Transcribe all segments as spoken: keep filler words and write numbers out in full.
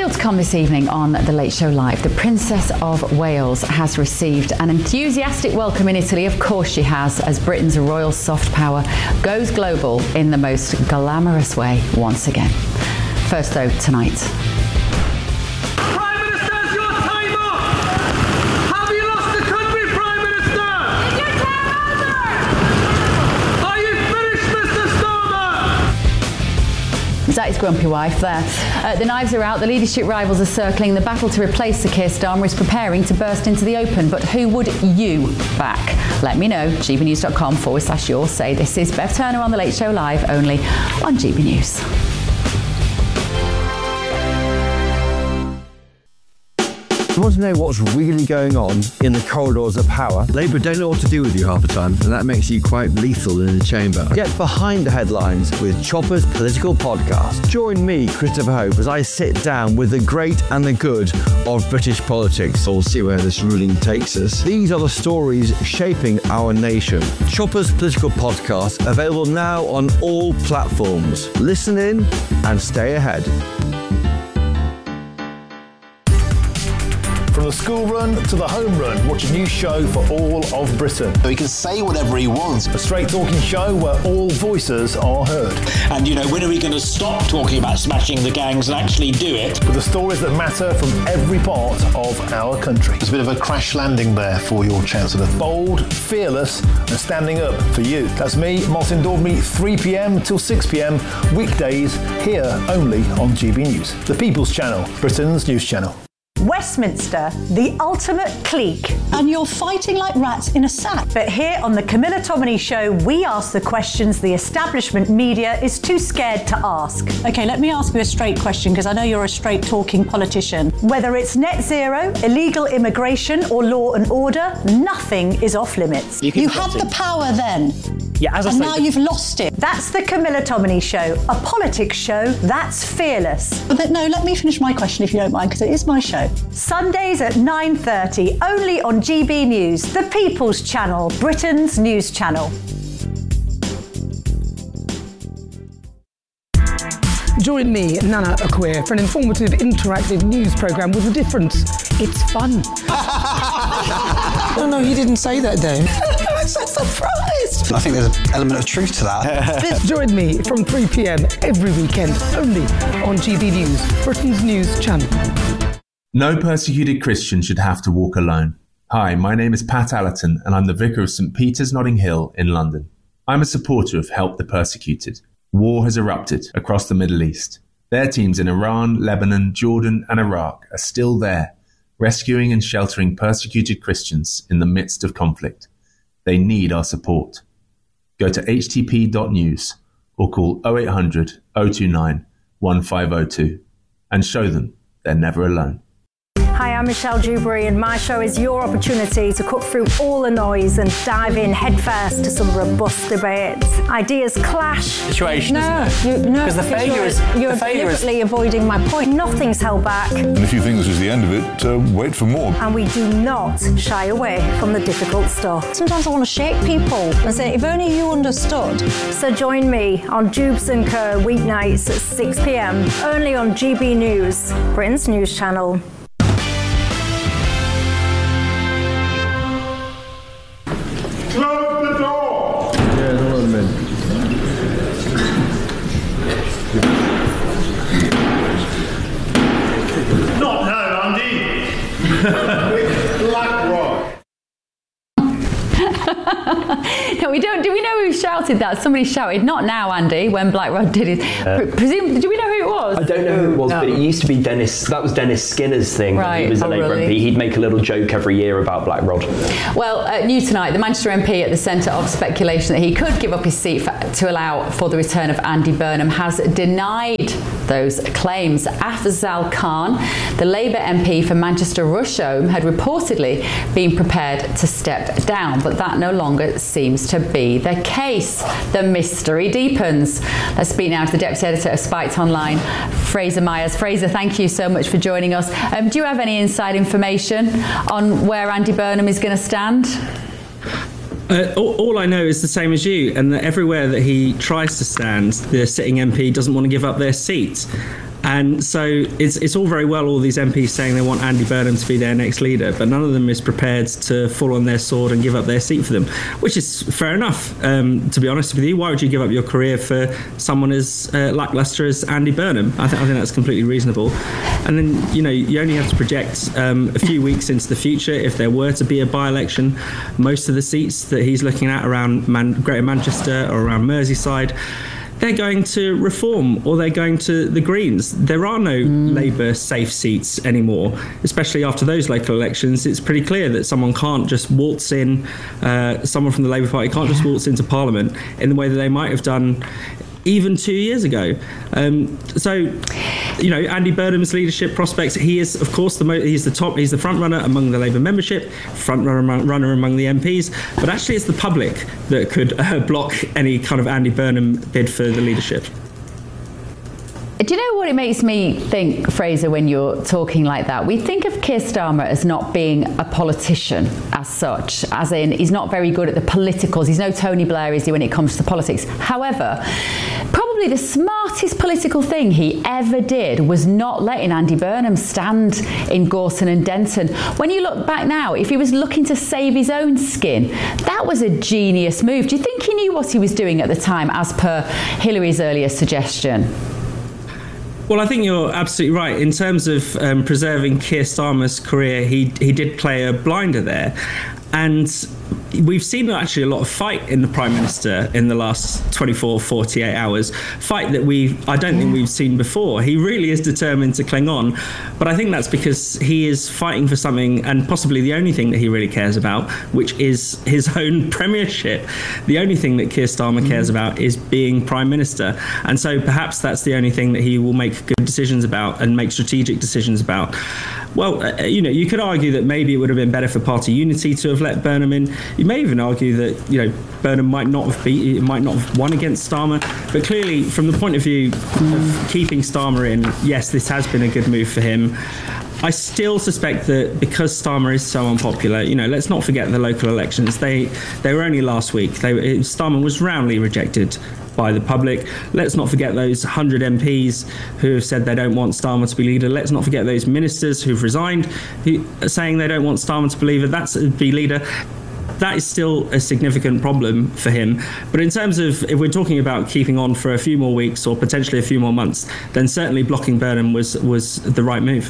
Still to come this evening on The Late Show Live, the Princess of Wales has received an enthusiastic welcome in Italy. Of course she has, as Britain's royal soft power goes global in the most glamorous way once again. First though, tonight. Prime Minister, your time up! Have you lost the country, Prime Minister? Is your term over? Are you finished, Mister Starmer? Is that his grumpy wife there? Uh, the knives are out, the leadership rivals are circling, the battle to replace Sir Keir Starmer is preparing to burst into the open. But who would you back? Let me know, gbnews.com forward slash your say. This is Bev Turner on The Late Show Live, only on G B News. You want to know what's really going on in the corridors of power? Labour don't know what to do with you half the time, and that makes you quite lethal in the chamber. Get behind the headlines with Chopper's political podcast. Join me, Christopher Hope, as I sit down with the great and the good of British politics. We'll see where this ruling takes us. These are the stories shaping our nation. Chopper's political podcast, available now on all platforms. Listen in and stay ahead. From the school run to the home run, watch a new show for all of Britain. He can say whatever he wants. A straight talking show where all voices are heard. And, you know, when are we going to stop talking about smashing the gangs and actually do it? With the stories that matter from every part of our country. There's a bit of a crash landing there for your Chancellor. Bold, fearless and standing up for you. That's me, Martin Daubney, three p.m. till six p.m. weekdays here only on G B News. The People's Channel, Britain's news channel. Westminster, the ultimate clique. And you're fighting like rats in a sack. But here on the Camilla Tominey Show, we ask the questions the establishment media is too scared to ask. OK, let me ask you a straight question, because I know you're a straight-talking politician. Whether it's net zero, illegal immigration or law and order, nothing is off limits. You, you had the power then. Yeah, as I and said, now you've lost it. That's the Camilla Tominey Show, a politics show that's fearless. But no, let me finish my question if you don't mind, because it is my show. Sundays at nine thirty, only on G B News, the People's Channel, Britain's news channel. Join me, Nana Acquia, for an informative, interactive news programme with a difference. It's fun. No, no, he didn't say that, Dave. I'm so surprised. I think there's an element of truth to that. Join me from three p.m. every weekend, only on G B News, Britain's news channel. No persecuted Christian should have to walk alone. Hi, my name is Pat Allerton and I'm the Vicar of St Peter's Notting Hill in London. I'm a supporter of Help the Persecuted. War has erupted across the Middle East. Their teams in Iran, Lebanon, Jordan and Iraq are still there, rescuing and sheltering persecuted Christians in the midst of conflict. They need our support. Go to h t p dot news or call oh eight hundred, oh two nine, one five oh two and show them they're never alone. Hi, I'm Michelle Dewberry and my show is your opportunity to cut through all the noise and dive in headfirst to some robust debates. Ideas clash. Situation, no, isn't it? You, no, because the failure you're, is you're the failure deliberately is... avoiding my point. Nothing's held back. And if you think this is the end of it, uh, wait for more. And we do not shy away from the difficult stuff. Sometimes I want to shake people and say, if only you understood. So join me on Dubes and Co weeknights at six p.m. only on G B News, Britain's news channel. Close the door! Yeah, hold on a minute. Not now, Andy! Black Rock. No, we don't. Do we know who shouted that? Somebody shouted, "Not now, Andy," when Black Rod did it. Uh, Presume, do we know who it was? I don't know who it was, no. but it used to be Dennis. That was Dennis Skinner's thing. Right. He was a oh, Labour really? M P. He'd make a little joke every year about Black Rod. Well, uh, new tonight, the Manchester M P at the centre of speculation that he could give up his seat for, to allow for the return of Andy Burnham has denied those claims. Afzal Khan, the Labour M P for Manchester Rusholme, had reportedly been prepared to step down, but that no longer seems to be the case. The mystery deepens. Let's speak now to the Deputy Editor of Spiked Online, Fraser Myers. Fraser, thank you so much for joining us. Um, do you have any inside information on where Andy Burnham is going to stand? Uh, all, all I know is the same as you, and that everywhere that he tries to stand, the sitting M P doesn't want to give up their seat. And so it's it's all very well all these M Ps saying they want Andy Burnham to be their next leader, but none of them is prepared to fall on their sword and give up their seat for them, which is fair enough. Um, to be honest with you, why would you give up your career for someone as uh, lackluster as Andy Burnham? I, th- I think that's completely reasonable. And then, you know, you only have to project um, a few weeks into the future. If there were to be a by-election, most of the seats that he's looking at around Man- Greater Manchester or around Merseyside, they're going to Reform or they're going to the Greens. There are no mm. Labour safe seats anymore, especially after those local elections. It's pretty clear that someone can't just waltz in, uh, someone from the Labour Party can't yeah. just waltz into Parliament in the way that they might have done even two years ago. Um, so, you know, Andy Burnham's leadership prospects, he is, of course, the mo- he's the top, he's the front runner among the Labour membership, front runner among, runner among the M Ps, but actually it's the public that could uh, block any kind of Andy Burnham bid for the leadership. Do you know what it makes me think, Fraser, when you're talking like that? We think of Keir Starmer as not being a politician as such, as in he's not very good at the politicals. He's no Tony Blair, is he, when it comes to politics? However, probably the smartest political thing he ever did was not letting Andy Burnham stand in Gorton and Denton. When you look back now, if he was looking to save his own skin, that was a genius move. Do you think he knew what he was doing at the time, as per Hillary's earlier suggestion? Well, I think you're absolutely right. In terms of um, preserving Keir Starmer's career, he he did play a blinder there. And we've seen actually a lot of fight in the Prime Minister in the last twenty-four, forty-eight hours. Fight that we I don't think we've seen before. He really is determined to cling on. But I think that's because he is fighting for something, and possibly the only thing that he really cares about, which is his own premiership. The only thing that Keir Starmer cares about is being Prime Minister. And so perhaps that's the only thing that he will make good decisions about and make strategic decisions about. Well, uh, you know, you could argue that maybe it would have been better for party unity to have let Burnham in. You may even argue that, you know, Burnham might not have beat, might not have won against Starmer. But clearly, from the point of view of keeping Starmer in, yes, this has been a good move for him. I still suspect that because Starmer is so unpopular, you know, let's not forget the local elections. They they were only last week. They Starmer was roundly rejected by the public. Let's not forget those one hundred M Ps who have said they don't want Starmer to be leader. Let's not forget those ministers who've resigned, who are saying they don't want Starmer to believe that that's be leader. That is still a significant problem for him. But in terms of, if we're talking about keeping on for a few more weeks or potentially a few more months, then certainly blocking Burnham was was the right move.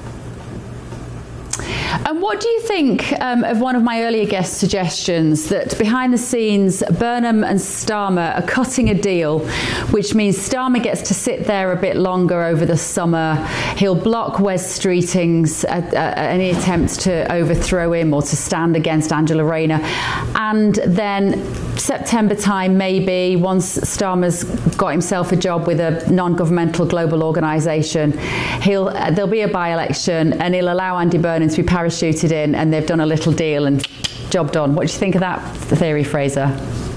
And what do you think um, of one of my earlier guest suggestions that behind the scenes Burnham and Starmer are cutting a deal, which means Starmer gets to sit there a bit longer over the summer. He'll block Wes Streeting's uh, uh, any attempts to overthrow him or to stand against Angela Rayner, and then September time, maybe once Starmer's got himself a job with a non-governmental global organisation, he'll uh, there'll be a by-election and he'll allow Andy Burnham to be parachuted in, and they've done a little deal and job done. What do you think of that theory, Fraser?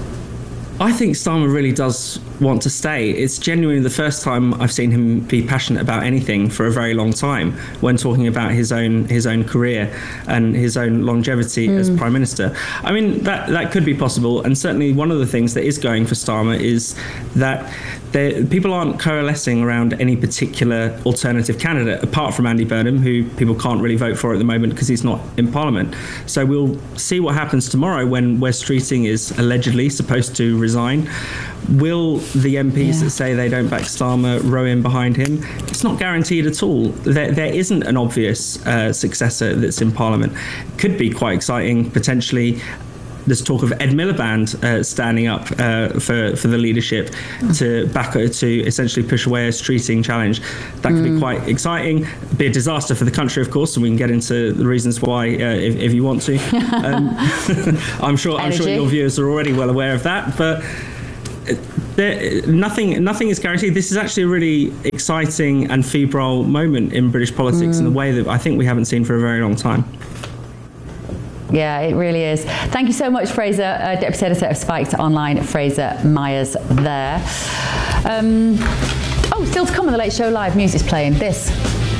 I think Starmer really does want to stay. It's genuinely the first time I've seen him be passionate about anything for a very long time when talking about his own his own career and his own longevity mm. as Prime Minister. I mean, that, that could be possible, and certainly one of the things that is going for Starmer is that people aren't coalescing around any particular alternative candidate apart from Andy Burnham, who people can't really vote for at the moment because he's not in Parliament. So we'll see what happens tomorrow when Wes Streeting is allegedly supposed to resign. Will the M Ps yeah. that say they don't back Starmer row in behind him? It's not guaranteed at all. There, there isn't an obvious uh, successor that's in Parliament. Could be quite exciting, potentially. There's talk of Ed Miliband uh, standing up uh, for, for the leadership to back to essentially push away a Streeting challenge. That could mm. be quite exciting. Be a disaster for the country, of course, and we can get into the reasons why uh, if, if you want to. Um, I'm sure I'm sure your viewers are already well aware of that, but there, nothing nothing is guaranteed. This is actually a really exciting and febrile moment in British politics mm. in a way that I think we haven't seen for a very long time. Yeah, it really is. Thank you so much, Fraser, uh, Deputy Editor of Spiked Online, Fraser Myers there. Um, oh, still to come on The Late Show Live, music's playing. This.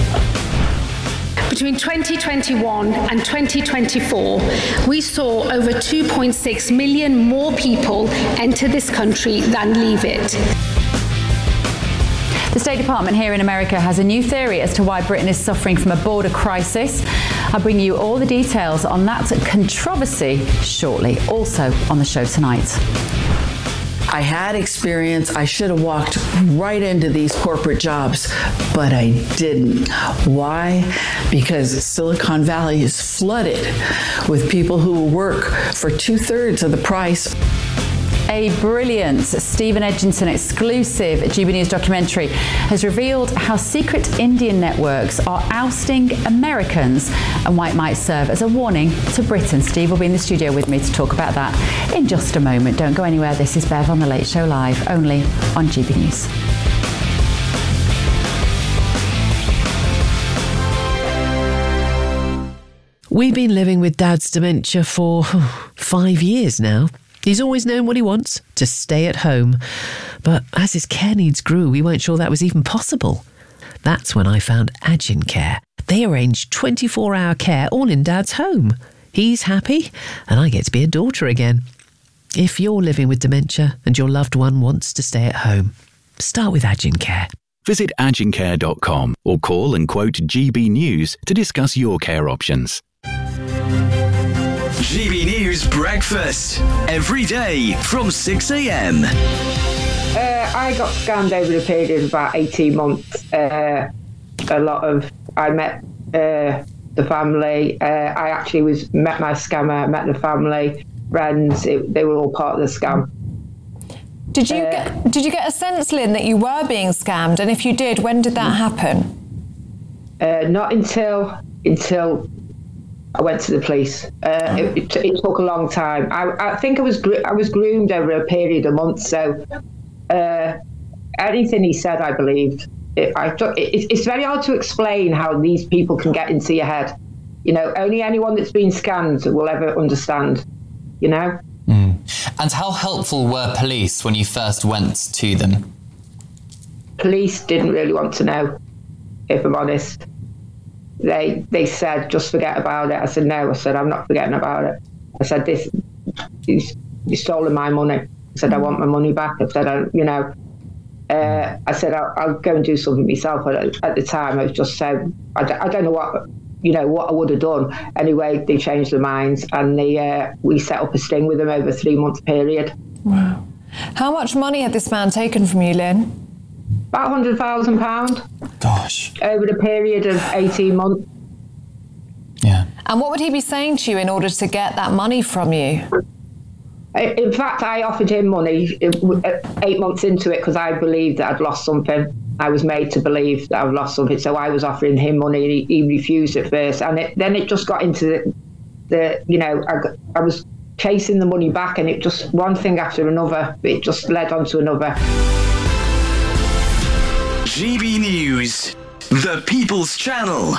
Between twenty twenty-one and twenty twenty-four, we saw over two point six million more people enter this country than leave it. The State Department here in America has a new theory as to why Britain is suffering from a border crisis. I'll bring you all the details on that controversy shortly, also on the show tonight. I had experience. I should have walked right into these corporate jobs, but I didn't. Why? Because Silicon Valley is flooded with people who will work for two-thirds of the price. A brilliant Stephen Edginton exclusive G B News documentary has revealed how secret Indian networks are ousting Americans and why it might serve as a warning to Britain. Steve will be in the studio with me to talk about that in just a moment. Don't go anywhere. This is Bev on The Late Show Live, only on G B News. We've been living with Dad's dementia for five years now. He's always known what he wants, to stay at home. But as his care needs grew, we weren't sure that was even possible. That's when I found Agin Care. They arrange twenty-four hour care all in Dad's home. He's happy, and I get to be a daughter again. If you're living with dementia and your loved one wants to stay at home, start with Agin Care. Visit agin care dot com or call and quote G B News to discuss your care options. G B News Breakfast, every day from six a.m. Uh, I got scammed over a period of about eighteen months. Uh, a lot of, I met uh, the family. Uh, I actually was met my scammer, met the family, friends. It, they were all part of the scam. Did you Uh, get, did you get a sense, Lynn, that you were being scammed? And if you did, when did that happen? Uh, not until until I went to the police. Uh, it, it, it took a long time. I, I think I was gro- I was groomed over a period of months. So uh, anything he said, I believed. It, I, it, it's very hard to explain how these people can get into your head. You know, only anyone that's been scammed will ever understand. You know. Mm. And how helpful were police when you first went to them? Police didn't really want to know, if I'm honest. They they said, just forget about it. I said, no. I said, I'm not forgetting about it. I said, this, he's, he's stolen my money. I said, I want my money back. I said, I, you know, uh, I said, I'll, I'll go and do something myself. At, at the time, I was just so, I, d- I don't know what, you know, what I would have done. Anyway, they changed their minds and they uh, we set up a sting with them over a three-month period. Wow. How much money had this man taken from you, Lynn? About one hundred thousand pounds. Gosh. Over the period of eighteen months. And what would he be saying to you in order to get that money from you? In fact, I offered him money eight months into it because I believed that I'd lost something. I was made to believe that I've lost something, so I was offering him money and he, he refused at first. And it, then it just got into the, the you know, I, got, I was chasing the money back and it just, one thing after another, it just led on to another. G B News, the People's Channel.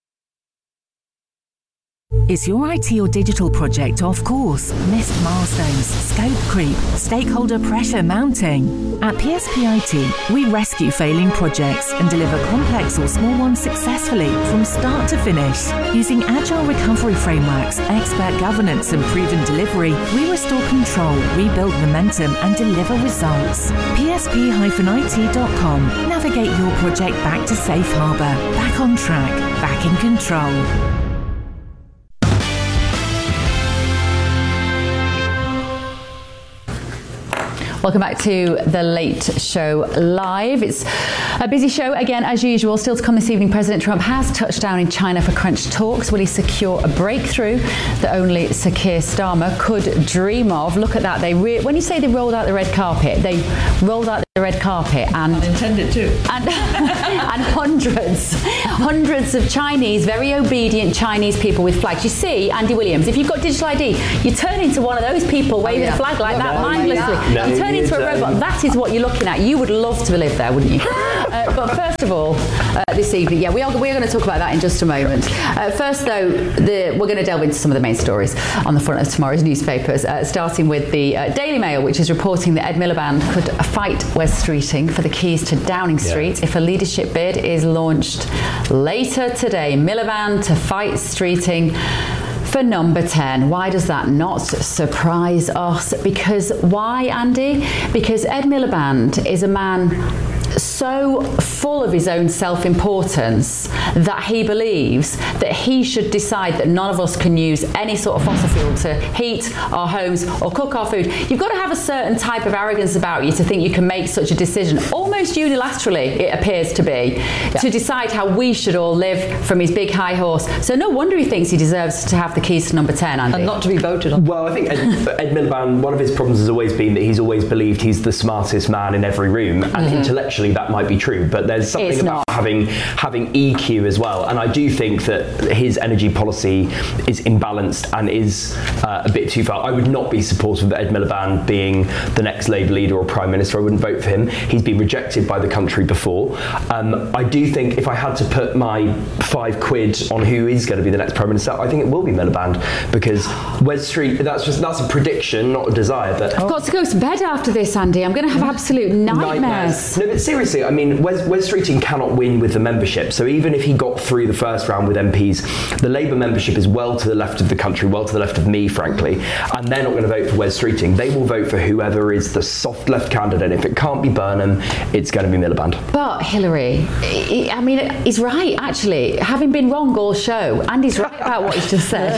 Is your I T or digital project off course? Missed milestones, scope creep, stakeholder pressure mounting? At P S P I T, we rescue failing projects and deliver complex or small ones successfully from start to finish. Using agile recovery frameworks, expert governance and proven delivery, we restore control, rebuild momentum and deliver results. P S P I T dot com. Navigate your project back to safe harbour, back on track, back in control. Welcome back to The Late Show Live. It's a busy show again, as usual. Still to come this evening, President Trump has touched down in China for Crunch talks. Will he secure a breakthrough that only Sir Keir Starmer could dream of? Look at that. They re- when you say they rolled out the red carpet, they rolled out the red carpet and intended to. And, and hundreds, hundreds of Chinese, very obedient Chinese people with flags. You see, Andy Williams, if you've got digital I D, you turn into one of those people waving oh, yeah. a flag like no, that no, mindlessly. No, you turn into a robot. That is what you're looking at. You would love to live there, wouldn't you? uh, but first of all, uh, this evening, yeah, we are we're going to talk about that in just a moment. Uh, first, though, the, we're going to delve into some of the main stories on the front of tomorrow's newspapers, uh, starting with the uh, Daily Mail, which is reporting that Ed Miliband could fight Wes Streeting for the keys to Downing Street yeah. if a leadership bid is launched later today. Miliband to fight Streeting for number ten. Why does that not surprise us? Because why, Andy? Because Ed Miliband is a man so full of his own self-importance that he believes that he should decide that none of us can use any sort of fossil fuel to heat our homes or cook our food. You've got to have a certain type of arrogance about you to think you can make such a decision, almost unilaterally it appears to be, yeah. to decide how we should all live from his big high horse. So no wonder he thinks he deserves to have the keys to number ten, Andy. And not to be voted on. Well, I think Ed, Ed Miliband, one of his problems has always been that he's always believed he's the smartest man in every room, and mm-hmm. intellectually that might be true, but there's something it's about not. having having E Q as well, and I do think that his energy policy is imbalanced and is uh, a bit too far. I would not be supportive of Ed Miliband being the next Labour leader or Prime Minister. I wouldn't vote for him. He's been rejected by the country before. Um, I do think if I had to put my five quid on who is going to be the next Prime Minister, I think it will be Miliband, because Wes Street, that's just that's a prediction, not a desire. But I've got to go to bed after this, Andy. I'm going to have absolute nightmares. nightmares. No, but seriously, I mean, Wes, Wes Streeting cannot win with the membership. So even if he got through the first round with M Ps, the Labour membership is well to the left of the country, well to the left of me, frankly, and they're not going to vote for Wes Streeting. They will vote for whoever is the soft left candidate. If it can't be Burnham, it's going to be Miliband. But Hillary, I mean, he's right, actually. Having been wrong all show, Andy's right about what he's just said.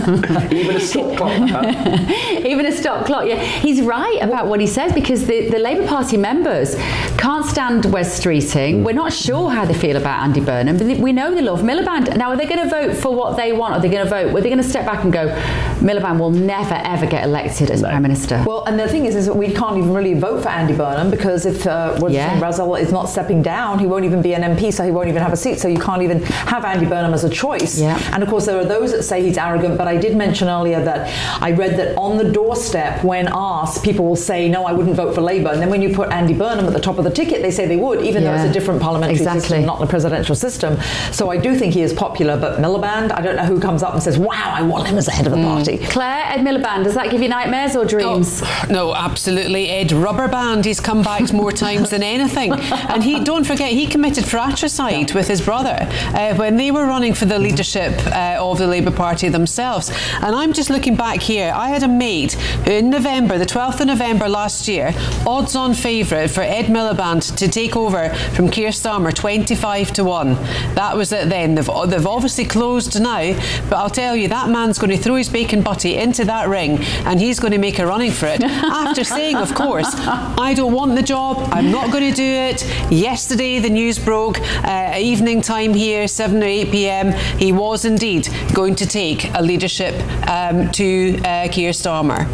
Even a stop clock. Huh? Even a stop clock, yeah. He's right about what he says, because the, the Labour Party members can't stand Wes Streeting. We're not sure how they feel about Andy Burnham, but we know they love Miliband. Now, are they going to vote for what they want? Are they going to vote? Are they going to step back and go, Miliband will never, ever get elected as no. Prime Minister? Well, and the thing is, is that we can't even really vote for Andy Burnham, because if uh, yeah. Russell is not stepping down, he won't even be an M P, so he won't even have a seat, so you can't even have Andy Burnham as a choice. Yeah. And of course, there are those that say he's arrogant, but I did mention earlier that I read that on the doorstep, when asked, people will say, no, I wouldn't vote for Labour. And then when you put Andy Burnham at the top of the ticket, they say they would, even yeah. though it's a different parliamentary exactly. system, not the presidential system. So I do think he is popular, but Miliband, I don't know who comes up and says, wow, I want him as the head of the mm. party. Claire, Ed Miliband, does that give you nightmares or dreams? Oh, no, absolutely. Ed Rubberband, he's come back more times than anything. And he, don't forget, he committed fratricide with his brother uh, when they were running for the leadership uh, of the Labour Party themselves. And I'm just looking back here. I had a mate who in November, the twelfth of November last year, odds-on favourite for Ed Miliband to take over from Keir Starmer, twenty-five to one. That was it then. They've, they've obviously closed now, but I'll tell you, that man's going to throw his bacon butty into that ring and he's going to make a running for it. After saying, of course, I don't want the job, I'm not going to do it. Yesterday, the news broke, uh, evening time here, seven or eight p.m, he was indeed going to take a leadership um, to uh, Keir Starmer.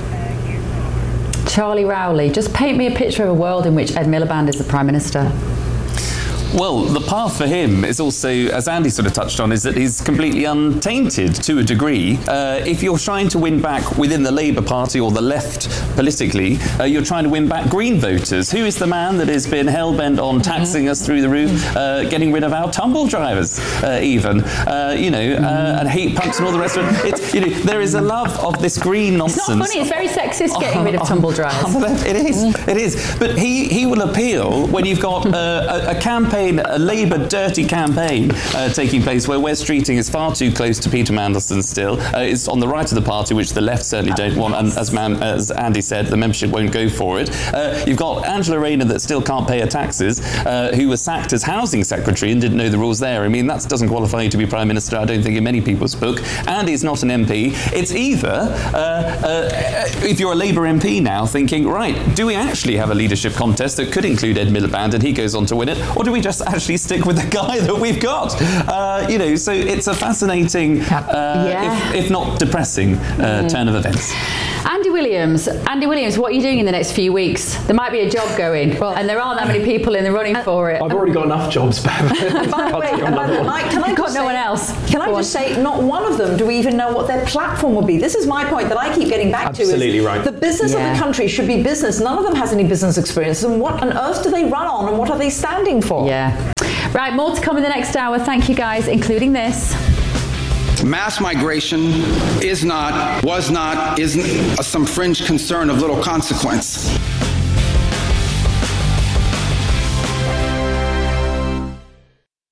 Charlie Rowley, just paint me a picture of a world in which Ed Miliband is the Prime Minister. Well, the path for him is also, as Andy sort of touched on, is that he's completely untainted to a degree. Uh, if you're trying to win back within the Labour Party or the left politically, uh, you're trying to win back Green voters. Who is the man that has been hell-bent on taxing mm-hmm. us through the roof, uh, getting rid of our tumble drivers, uh, even, uh, you know, mm-hmm. uh, and heat pumps and all the rest of it? It's, you know, there is a love of this green nonsense. It's not funny, it's very sexist getting rid of tumble drivers. It is, it is. But he, he will appeal when you've got uh, a, a campaign a Labour dirty campaign uh, taking place where Wes Streeting is far too close to Peter Mandelson still. Uh, it's on the right of the party, which the left certainly don't want, and as, man, as Andy said, the membership won't go for it. Uh, you've got Angela Rayner that still can't pay her taxes, uh, who was sacked as Housing Secretary and didn't know the rules there. I mean, that doesn't qualify you to be Prime Minister, I don't think, in many people's book. Andy's not an M P. It's either, uh, uh, if you're a Labour M P now, thinking, right, do we actually have a leadership contest that could include Ed Miliband and he goes on to win it, or do we just actually stick with the guy that we've got? Uh, you know, so it's a fascinating, uh, yeah. if, if not depressing, uh, mm. turn of events. Andy Williams, Andy Williams, what are you doing in the next few weeks? There might be a job going, well, and there aren't that many people in the running uh, for it. I've already got enough jobs, Bev. By the way, Mike, can I got just no say, one else. Can I Go just on. say, not one of them do we even know what their platform will be. This is my point that I keep getting back Absolutely to. Is right. The business yeah. of the country should be business. None of them has any business experience. And what on earth do they run on, and what are they standing for? Yeah. Right, more to come in the next hour. Thank you, guys, including this. Mass migration is not, was not, isn't some fringe concern of little consequence.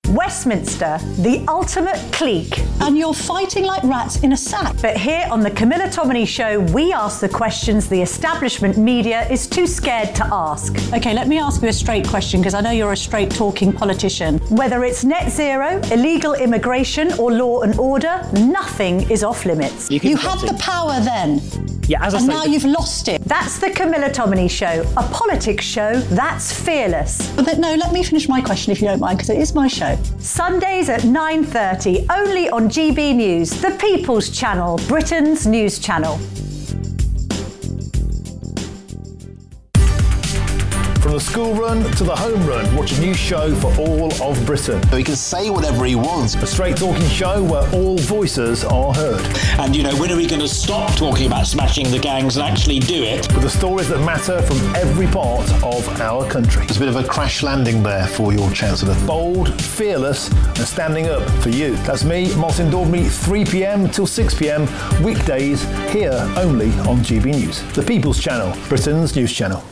Westminster, the ultimate clique. And you're fighting like rats in a sack. But here on the Camilla Tominey Show, we ask the questions the establishment media is too scared to ask. Okay, let me ask you a straight question, because I know you're a straight-talking politician. Whether it's net zero, illegal immigration, or law and order, nothing is off limits. You, you had the power then. Yeah, as I and say, now you've lost it. That's the Camilla Tominey Show, a politics show that's fearless. But no, let me finish my question if you don't mind, because it is my show. Sundays at nine thirty, only on G B News, the People's Channel, Britain's news channel. From the school run to the home run, watch a new show for all of Britain. He can say whatever he wants. A straight talking show where all voices are heard. And, you know, when are we going to stop talking about smashing the gangs and actually do it? With the stories that matter from every part of our country. There's a bit of a crash landing there for your Chancellor. Bold, fearless and standing up for you. That's me, Martin Daubney, three p.m. till six p.m. weekdays here only on G B News. The People's Channel, Britain's news channel.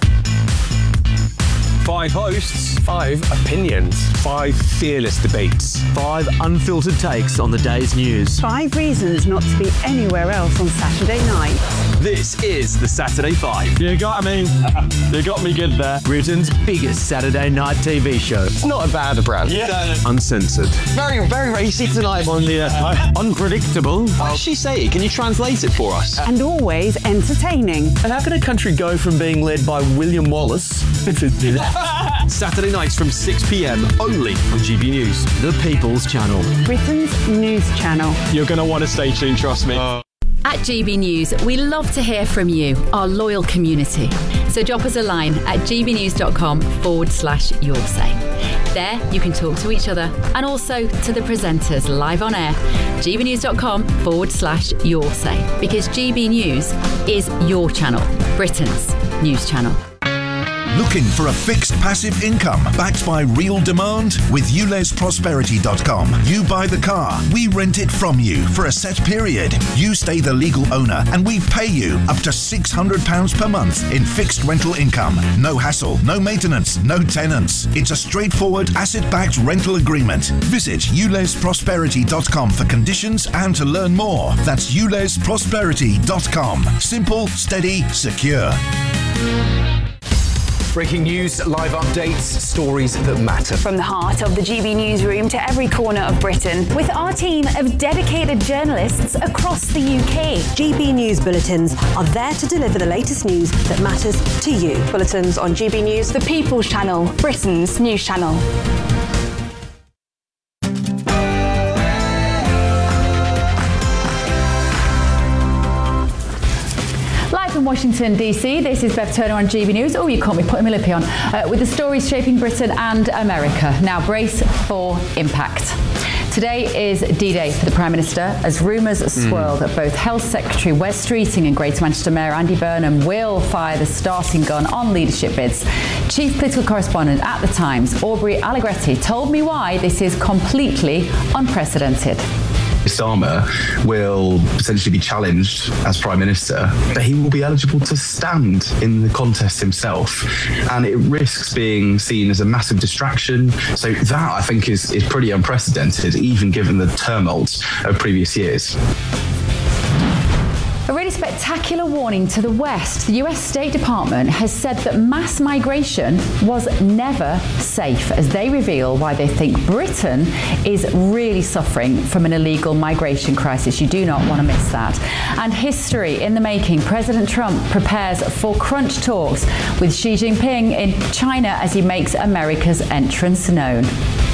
Five hosts, five opinions, five fearless debates, five unfiltered takes on the day's news. Five reasons not to be anywhere else on Saturday night. This is the Saturday Five. You got me. You got me good there. Britain's biggest Saturday night T V show. It's not a bad brand. Yeah. Uncensored. Very, very racy tonight. On the uh, unpredictable. What does she say? Can you translate it for us? And always entertaining. And how can a country go from being led by William Wallace Saturday nights from six p.m. only on G B News. The People's Channel. Britain's news channel. You're going to want to stay tuned, trust me. Uh. At G B News, we love to hear from you, our loyal community. So drop us a line at gbnews.com forward slash your say. There you can talk to each other and also to the presenters live on air. gbnews.com forward slash your say. Because G B News is your channel, Britain's news channel. Looking for a fixed passive income backed by real demand? With ules prosperity dot com, you buy the car, we rent it from you for a set period. You stay the legal owner and we pay you up to six hundred pounds per month in fixed rental income. No hassle, no maintenance, no tenants. It's a straightforward asset-backed rental agreement. Visit ules prosperity dot com for conditions and to learn more. That's ules prosperity dot com. Simple, steady, secure. Breaking news, live updates, stories that matter. From the heart of the G B newsroom to every corner of Britain, with our team of dedicated journalists across the U K. G B News bulletins are there to deliver the latest news that matters to you. Bulletins on G B News, the People's Channel, Britain's news channel. In Washington, D C, this is Bev Turner on G B News. Oh, you caught me putting my lippy on. Uh, with the stories shaping Britain and America. Now, brace for impact. Today is D-Day for the Prime Minister, as rumours swirl mm. that both Health Secretary Wes Streeting and Greater Manchester Mayor Andy Burnham will fire the starting gun on leadership bids. Chief Political Correspondent at The Times, Aubrey Allegretti, told me why this is completely unprecedented. Starmer will potentially be challenged as Prime Minister, but he will be eligible to stand in the contest himself, and it risks being seen as a massive distraction. So that, I think, is, is pretty unprecedented, even given the tumult of previous years. A really spectacular warning to the West. The U S State Department has said that mass migration was never safe, as they reveal why they think Britain is really suffering from an illegal migration crisis. You do not want to miss that. And history in the making. President Trump prepares for crunch talks with Xi Jinping in China as he makes America's entrance known.